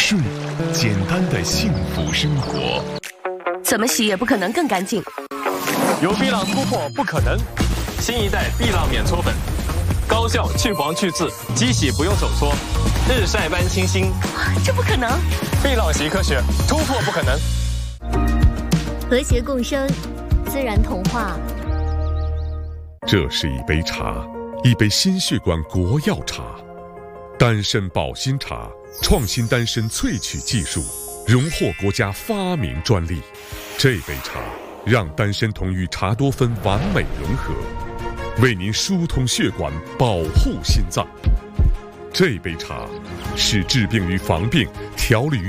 睡，简单的幸福生活。 怎么洗也不可能更干净。 由碧浪突破不可能，新一代碧浪免搓粉，高效去黄去渍，机洗不用手搓，日晒般清新。 这不可能！ 碧浪习科学，突破不可能。 和谐共生，自然童话。 这是一杯茶，一杯心血管国药茶，丹参保心茶，创新丹参萃取技术，荣获国家发明专利。这杯茶让丹参酮与茶多酚完美融合，为您疏通血管，保护心脏。这杯茶是治病与防病，调理与